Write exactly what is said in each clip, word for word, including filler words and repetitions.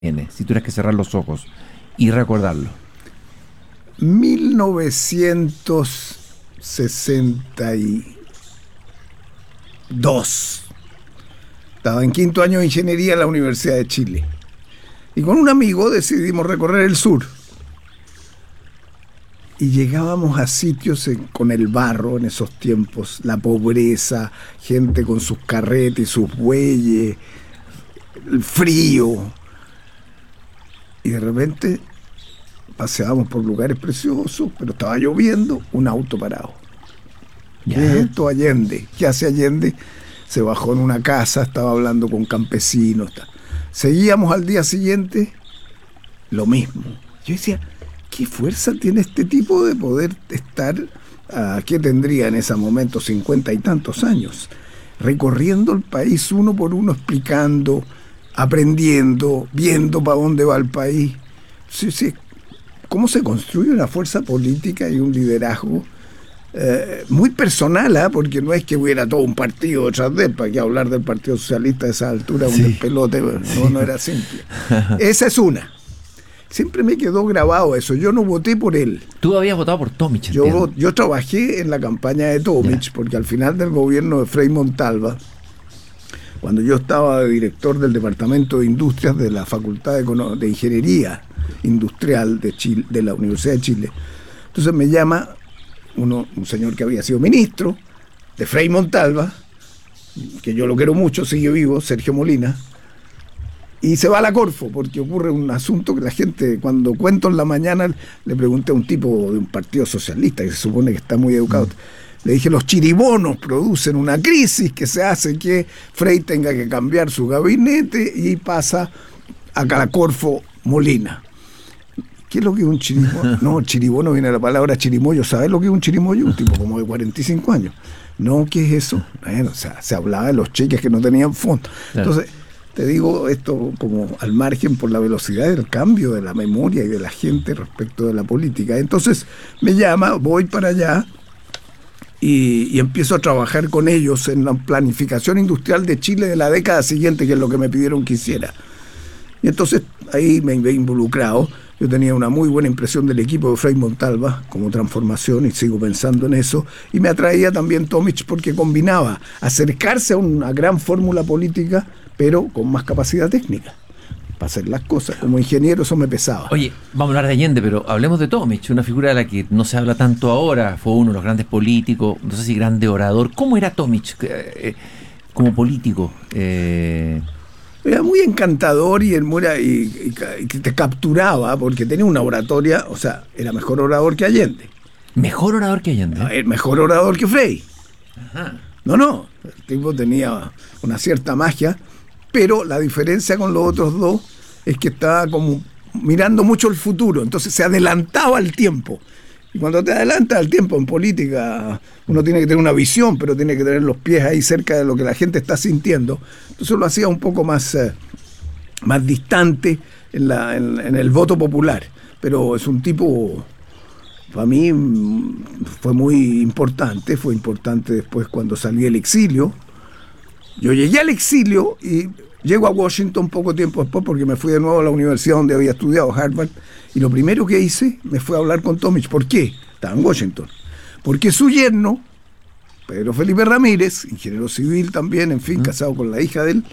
N, si tuvieras que cerrar los ojos y recordarlo? mil novecientos sesenta y dos. Estaba en quinto año de ingeniería en la Universidad de Chile. Y con un amigo decidimos recorrer el sur. Y llegábamos a sitios en, con el barro en esos tiempos, la pobreza, gente con sus carretas y sus bueyes, el frío. Y de repente paseábamos por lugares preciosos, pero estaba lloviendo, un auto parado. ¿Qué es esto? Allende. ¿Qué hace Allende? Se bajó en una casa, estaba hablando con campesinos. Seguíamos al día siguiente, lo mismo. Yo decía, ¿qué fuerza tiene este tipo de poder estar, uh, qué tendría en ese momento, cincuenta y tantos años, recorriendo el país uno por uno, explicando, aprendiendo, viendo para dónde va el país? Sí, sí. ¿Cómo se construye una fuerza política y un liderazgo eh, muy personal, ¿eh? Porque no es que hubiera todo un partido detrás de él, para que hablar del Partido Socialista a esa altura, sí. Un despelote, no, sí. no era simple. Esa es una. Siempre me quedó grabado eso. Yo no voté por él. Tú habías votado por Tomic. Yo, yo trabajé en la campaña de Tomic, yeah. Porque al final del gobierno de Frei Montalva, cuando yo estaba de director del Departamento de Industrias de la Facultad de, Econo- de Ingeniería Industrial de, Chile, de la Universidad de Chile, entonces me llama uno, un señor que había sido ministro de Frei Montalva, que yo lo quiero mucho, sigue vivo, Sergio Molina, y se va a la Corfo, porque ocurre un asunto que la gente, cuando cuento en la mañana, le pregunté a un tipo de un partido socialista, que se supone que está muy educado, mm. Le dije, los chiribonos producen una crisis que se hace que Frei tenga que cambiar su gabinete y pasa a la Corfo Molina. ¿Qué es lo que es un chiribono? No, chiribono viene de la palabra chirimoyo. ¿Sabes lo que es un chirimoyo? Un tipo como de cuarenta y cinco años. No, ¿qué es eso? Bueno, o sea, se hablaba de los cheques que no tenían fondo. Entonces, te digo esto como al margen por la velocidad del cambio de la memoria y de la gente respecto de la política. Entonces, me llama, voy para allá y, y empiezo a trabajar con ellos en la planificación industrial de Chile de la década siguiente, que es lo que me pidieron que hiciera. Y entonces, ahí me he involucrado. Yo tenía una muy buena impresión del equipo de Frei Montalva como transformación y sigo pensando en eso. Y me atraía también Tomic porque combinaba acercarse a una gran fórmula política, pero con más capacidad técnica para hacer las cosas. Como ingeniero eso me pesaba. Oye, vamos a hablar de Allende, pero hablemos de Tomic, una figura de la que no se habla tanto ahora. Fue uno de los grandes políticos, no sé si grande orador. ¿Cómo era Tomic eh, como político? Eh... Era muy encantador y, y, y, y te capturaba porque tenía una oratoria, o sea, era mejor orador que Allende. ¿Mejor orador que Allende? No, era mejor orador que Frei. Ajá. No, no, el tipo tenía una cierta magia, pero la diferencia con los otros dos es que estaba como mirando mucho el futuro, entonces se adelantaba al tiempo. Y cuando te adelantas al tiempo en política, uno tiene que tener una visión, pero tiene que tener los pies ahí cerca de lo que la gente está sintiendo. Entonces lo hacía un poco más, eh, más distante en, la, en, en el voto popular. Pero es un tipo, para mí, fue muy importante. Fue importante después cuando salí del exilio. Yo llegué al exilio y llego a Washington poco tiempo después porque me fui de nuevo a la universidad donde había estudiado, Harvard. Y lo primero que hice me fue a hablar con Tomic. ¿Por qué? Estaba en Washington. Porque su yerno, Pedro Felipe Ramírez, ingeniero civil también, en fin, ¿Mm? casado con la hija de él,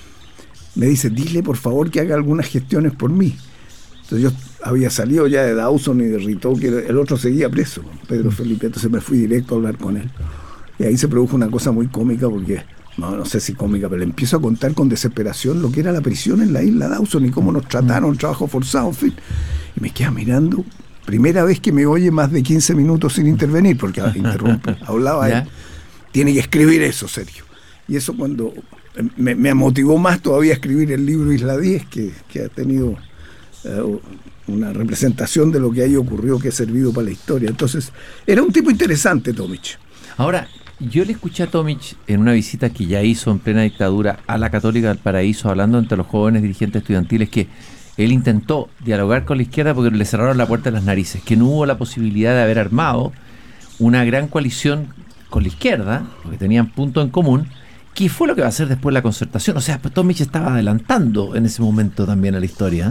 me dice, dile por favor que haga algunas gestiones por mí. Entonces yo había salido ya de Dawson y de Rito, que el otro seguía preso, Pedro ¿Mm? Felipe, entonces me fui directo a hablar con él. Y ahí se produjo una cosa muy cómica porque... No, no sé si cómica, pero le empiezo a contar con desesperación lo que era la prisión en la isla Dawson y cómo nos trataron, trabajo forzado, en fin. Y me queda mirando, primera vez que me oye más de quince minutos sin intervenir, porque interrumpe, hablaba él. Tiene que escribir eso, Sergio. Y eso cuando me, me motivó más todavía a escribir el libro Isla diez, que, que ha tenido uh, una representación de lo que ahí ocurrió, que ha servido para la historia. Entonces, era un tipo interesante, Tomic. Ahora, yo le escuché a Tomic en una visita que ya hizo en plena dictadura a la Católica del Paraíso, hablando entre los jóvenes dirigentes estudiantiles, que él intentó dialogar con la izquierda porque le cerraron la puerta de las narices, que no hubo la posibilidad de haber armado una gran coalición con la izquierda, porque tenían puntos en común, ¿Qué fue lo que va a hacer después la Concertación? O sea, pues Tomic estaba adelantando en ese momento también a la historia.